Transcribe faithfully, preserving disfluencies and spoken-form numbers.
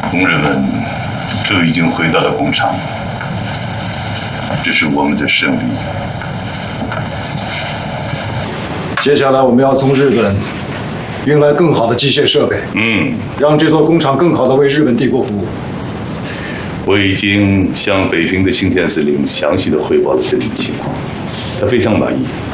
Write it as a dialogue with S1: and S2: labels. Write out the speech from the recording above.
S1: 工人们都已经回到了工厂，这是我们的胜利。
S2: 接下来我们要从日本运来更好的机械设备，
S1: 嗯，
S2: 让这座工厂更好的为日本帝国服务。
S1: 我已经向北平的新田司令详细的汇报了这里的情况，他非常满意。